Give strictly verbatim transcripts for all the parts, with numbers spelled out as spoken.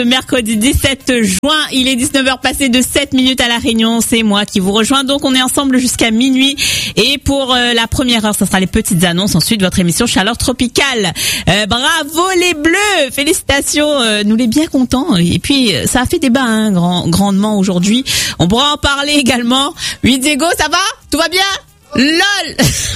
Mercredi dix-sept juin, il est dix-neuf heures passées de sept minutes à La Réunion, c'est moi qui vous rejoins, donc on est ensemble jusqu'à minuit et pour euh, la première heure, ce sera les petites annonces, ensuite votre émission Chaleur Tropicale. Euh, bravo les Bleus, félicitations, euh, nous les bien contents et puis ça a fait débat hein, grand, grandement aujourd'hui, on pourra en parler également. Oui Diego, ça va? Tout va bien? LOL.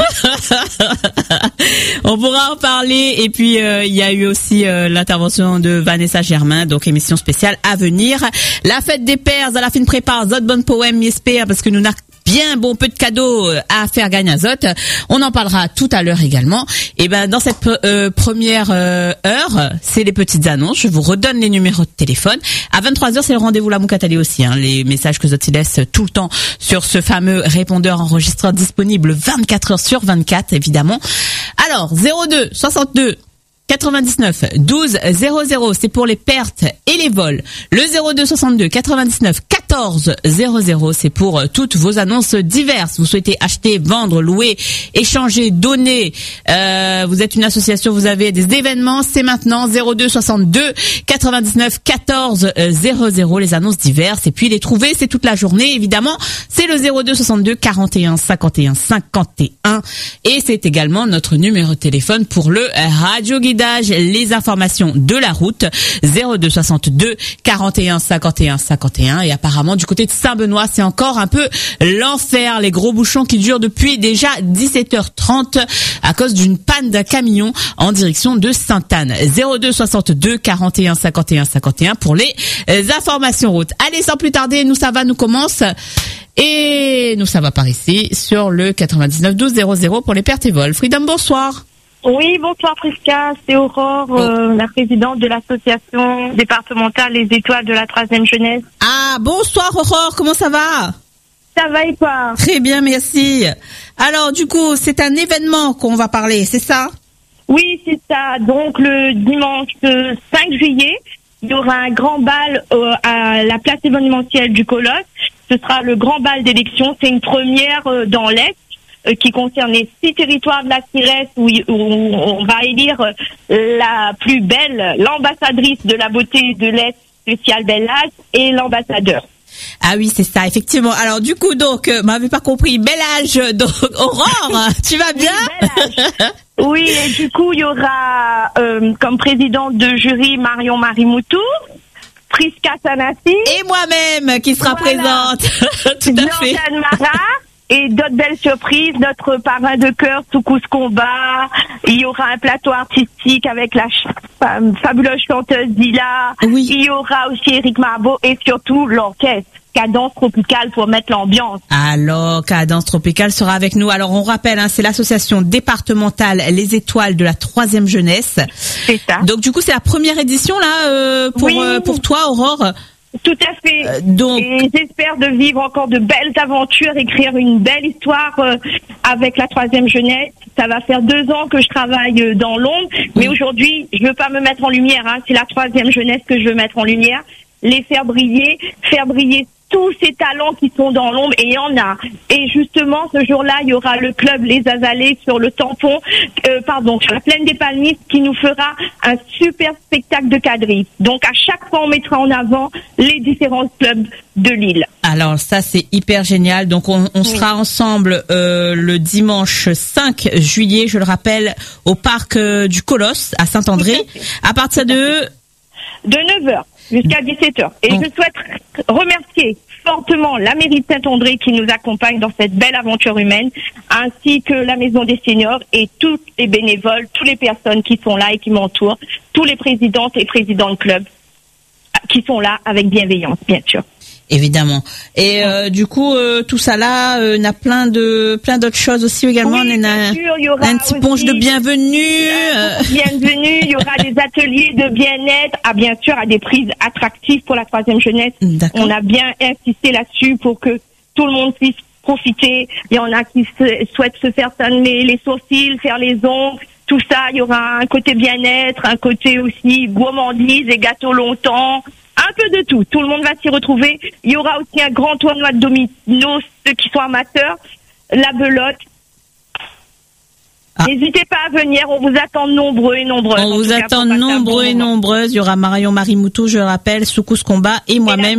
On pourra en parler et puis il euh, y a eu aussi euh, l'intervention de Vanessa Germain, donc émission spéciale à venir. La fête des pères, à la fin de prépare Zot bonne poème j'espère parce que nous n'a bien bon peu de cadeaux à faire gagner à Zot. On en parlera tout à l'heure également. Et ben dans cette euh, première euh, heure, c'est les petites annonces. Je vous redonne les numéros de téléphone. À vingt-trois heures, c'est le rendez-vous la Moukatali aussi. Hein, les messages que Zot y laisse tout le temps sur ce fameux répondeur enregistreur disponible vingt-quatre heures sur vingt-quatre, évidemment. Alors zéro deux soixante-deux quatre-vingt-dix-neuf douze zéro zéro, c'est pour les pertes et les vols. Le zéro deux soixante-deux quatre-vingt-dix-neuf quatorze zéro zéro, c'est pour euh, toutes vos annonces diverses. Vous souhaitez acheter, vendre, louer, échanger, donner. Euh, vous êtes une association, vous avez des événements, c'est maintenant zéro deux soixante-deux quatre-vingt-dix-neuf quatorze zéro zéro, les annonces diverses. Et puis les trouver, c'est toute la journée, évidemment. C'est le zéro deux soixante-deux quarante et un cinquante et un cinquante et un. Et c'est également notre numéro de téléphone pour le Radio Guide. Les informations de la route zéro deux soixante-deux quarante et un cinquante et un cinquante et un et apparemment du côté de Saint-Benoît c'est encore un peu l'enfer, les gros bouchons qui durent depuis déjà dix-sept heures trente à cause d'une panne d'un camion en direction de Sainte-Anne. Zéro deux soixante-deux quarante et un cinquante et un cinquante et un pour les informations route. Allez, sans plus tarder, nous ça va, nous commence et nous ça va par ici sur le quatre-vingt-dix-neuf douze zéro zéro pour les pertes et vols. Freedom, bonsoir. Oui, bonsoir Prisca, c'est Aurore, oh. euh, la présidente de l'association départementale Les Étoiles de la troisième jeunesse. Ah, bonsoir Aurore, comment ça va? Ça va et toi? Très bien, merci. Alors du coup, c'est un événement qu'on va parler, c'est ça? Oui, c'est ça. Donc le dimanche cinq juillet, il y aura un grand bal euh, à la place événementielle du Colosse. Ce sera le grand bal d'élection, c'est une première euh, dans l'Est, qui concerne les six territoires de la Sirès où, où on va élire la plus belle, l'ambassadrice de la beauté de l'Est spéciale Bellage et l'ambassadeur. Ah oui, c'est ça, effectivement. Alors du coup, donc, euh, m'avez pas compris, Bellage, donc Aurore, tu vas bien? Oui, oui, et du coup, il y aura euh, comme présidente de jury Marion Marimoutou, Prisca Sanassi et moi-même qui sera voilà. présente. Tout à fait. Mara. Et d'autres belles surprises, notre parrain de cœur, Soukous Combat. Il y aura un plateau artistique avec la ch- fabuleuse chanteuse Dila. Oui. Il y aura aussi Eric Marbeau et surtout l'orchestre Cadence Tropicale pour mettre l'ambiance. Alors, Cadence Tropicale sera avec nous. Alors, on rappelle, hein, c'est l'association départementale Les Étoiles de la troisième jeunesse. C'est ça. Donc, du coup, c'est la première édition là euh, pour oui. euh, pour toi, Aurore. Tout à fait. Euh, donc... Et j'espère de vivre encore de belles aventures, écrire une belle histoire euh, avec la troisième jeunesse. Ça va faire deux ans que je travaille euh, dans l'ombre, oui. mais aujourd'hui, je veux pas me mettre en lumière. Hein. C'est la troisième jeunesse que je veux mettre en lumière, les faire briller, faire briller tous ces talents qui sont dans l'ombre, et il y en a. Et justement, ce jour-là, il y aura le club Les Azalées sur le tampon, euh, pardon, sur la plaine des Palmistes, qui nous fera un super spectacle de quadrille. Donc, à chaque fois, on mettra en avant les différents clubs de l'île. Alors, ça, c'est hyper génial. Donc, on, on oui. sera ensemble euh, le dimanche cinq juillet, je le rappelle, au parc euh, du Colosse, à Saint-André, à partir de... De neuf heures jusqu'à dix-sept heures. Et oh. je souhaite remercier fortement la mairie de Saint-André qui nous accompagne dans cette belle aventure humaine, ainsi que la Maison des Seniors et tous les bénévoles, toutes les personnes qui sont là et qui m'entourent, tous les présidentes et présidents de club qui sont là avec bienveillance, bien sûr. Évidemment. Et euh, du coup, euh, tout ça là, euh, on a plein de plein d'autres choses aussi également. Oui, on a sûr, il y aura un petit ponche de bienvenue. Euh, bienvenue. Il y aura des ateliers de bien-être. Ah, bien sûr, à des prises attractives pour la troisième jeunesse. D'accord. On a bien insisté là-dessus pour que tout le monde puisse profiter. Il y en a qui se, souhaitent se faire tanner les sourcils, faire les ongles. Tout ça, il y aura un côté bien-être, un côté aussi gourmandise et gâteaux longtemps. Un peu de tout. Tout le monde va s'y retrouver. Il y aura aussi un grand tournoi de dominos, ceux qui sont amateurs, la belote. Ah. N'hésitez pas à venir, on vous attend nombreux et nombreuses. On En vous tout cas, attend pour passer un nombreux bon et moment. nombreuses. Il y aura Marion Marie Moutou, je le rappelle, Soukous Combat et moi-même.